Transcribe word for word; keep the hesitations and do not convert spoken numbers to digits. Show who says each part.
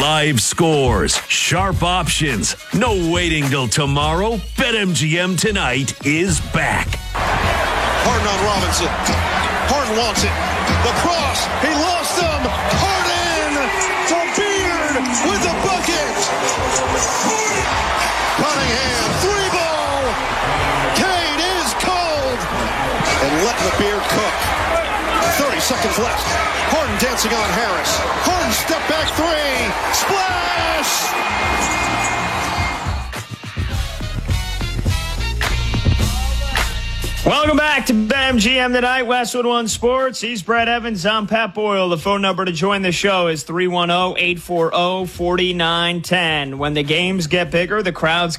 Speaker 1: Live scores, sharp options, no waiting till tomorrow. BetMGM tonight is back.
Speaker 2: Harden on Robinson. Harden wants it. The cross. He lost them. Harden for Beard with the bucket. Cunningham, three ball. Cade is cold. And letting the Beard cook. thirty seconds left. Harden dancing on Harris. Harden step back three. Splash!
Speaker 3: Welcome back to BetMGM tonight, Westwood One Sports. He's Brett Evans. I'm Pat Boyle. The phone number to join the show is three one zero, eight four zero, four nine one zero. When the games get bigger, the crowds